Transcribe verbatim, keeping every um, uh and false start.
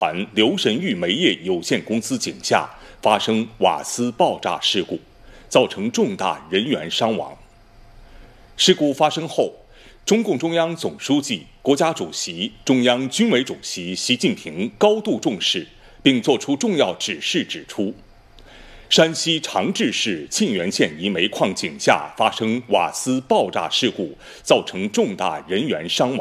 环刘神玉煤业有限公司井下发生瓦斯爆炸事故，造成重大人员伤亡。事故发生后，中共中央总书记、国家主席、中央军委主席习近平高度重视，并作出重要指示，指出，山西长治市沁源县一煤矿井下发生瓦斯爆炸事故，造成重大人员伤亡。